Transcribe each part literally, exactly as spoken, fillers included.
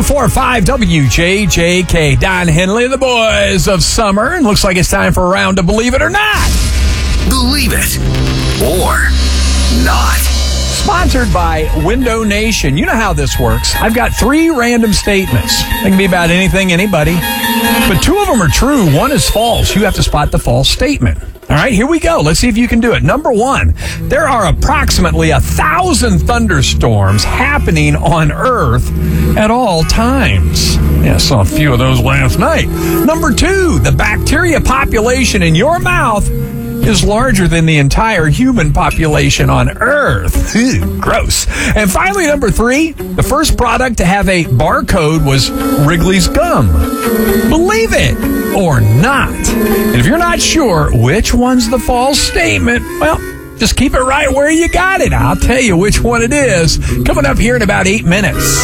four point five W J J K. Don Henley, the boys of summer. And looks like it's time for a round of Believe It or Not. Believe it or not. Sponsored by Window Nation. You know how this works. I've got three random statements. They can be about anything, anybody. But two of them are true. One is false. You have to spot the false statement. All right, here we go. Let's see if you can do it. Number one, there are approximately a thousand thunderstorms happening on Earth at all times. Yeah, I saw a few of those last night. Number two, the bacteria population in your mouth is larger than the entire human population on Earth. Ew, gross. And finally, number three, the first product to have a barcode was Wrigley's gum. Believe it or not. And if you're not sure which one's the false statement, well, just keep it right where you got it. I'll tell you which one it is coming up here in about eight minutes.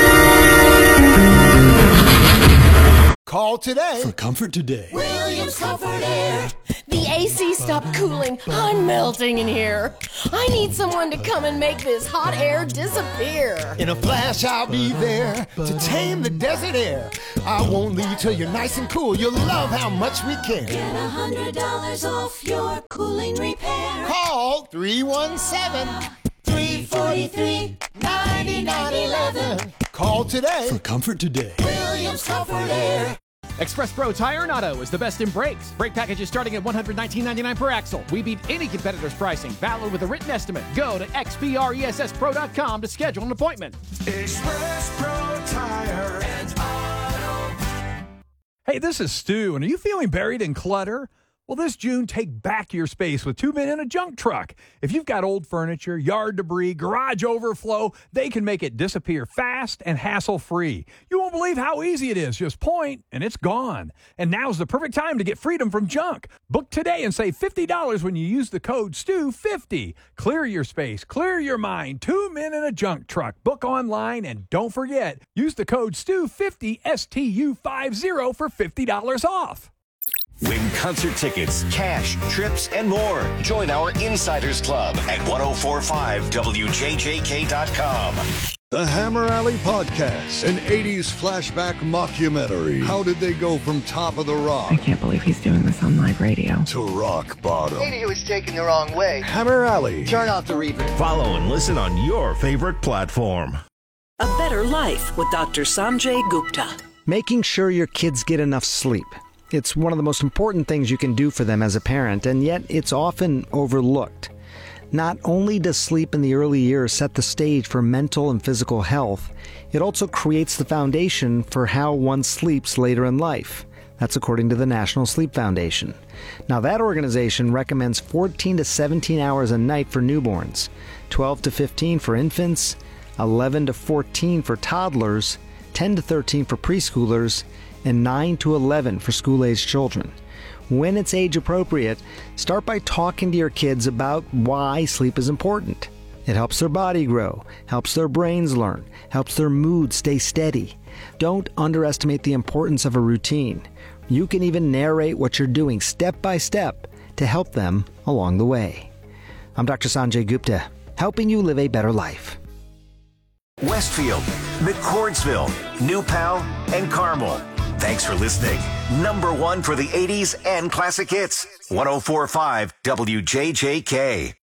Call today for Comfort Today. Williams Comfort Air. The A C stopped cooling. I'm melting in here. I need someone to come and make this hot air disappear. In a flash, I'll be there to tame the desert air. I won't leave till you're nice and cool. You'll love how much we care. Get a hundred dollars off your cooling repair. Call three one seven, three four three, nine nine one one. Call today for Comfort Today. Williams Comfort Air. Express Pro Tire and Auto is the best in brakes. Brake packages starting at one hundred nineteen ninety-nine per axle. We beat any competitor's pricing. Valid with a written estimate. Go to x p r e s s pro dot com to schedule an appointment. Express Pro Tire and Auto. Hey, this is Stu, and are you feeling buried in clutter? Well, this June, take back your space with Two Men in a Junk Truck. If you've got old furniture, yard debris, garage overflow, they can make it disappear fast and hassle-free. You won't believe how easy it is. Just point, and it's gone. And now's the perfect time to get freedom from junk. Book today and save fifty dollars when you use the code S T U fifty. Clear your space, clear your mind. Two Men in a Junk Truck. Book online, and don't forget, use the code S T U fifty, S T U fifty, for fifty dollars off. Win concert tickets, cash, trips, and more. Join our Insiders Club at ten forty-five W J J K dot com. The Hammer Alley Podcast, an eighties flashback mockumentary. How did they go from top of the rock? I can't believe he's doing this on live radio. To rock bottom. Maybe he was taken the wrong way. Hammer Alley. Turn off the reverb. Follow and listen on your favorite platform. A Better Life with Doctor Sanjay Gupta. Making sure your kids get enough sleep. It's one of the most important things you can do for them as a parent, and yet it's often overlooked. Not only does sleep in the early years set the stage for mental and physical health, it also creates the foundation for how one sleeps later in life. That's according to the National Sleep Foundation. Now, that organization recommends fourteen to seventeen hours a night for newborns, twelve to fifteen for infants, eleven to fourteen for toddlers, ten to thirteen for preschoolers, and nine to eleven for school-aged children. When it's age appropriate, start by talking to your kids about why sleep is important. It helps their body grow, helps their brains learn, helps their mood stay steady. Don't underestimate the importance of a routine. You can even narrate what you're doing step by step to help them along the way. I'm Doctor Sanjay Gupta, helping you live a better life. Westfield, McCordsville, New Pal, and Carmel. Thanks for listening. Number one for the eighties and classic hits. ten forty-five W J J K.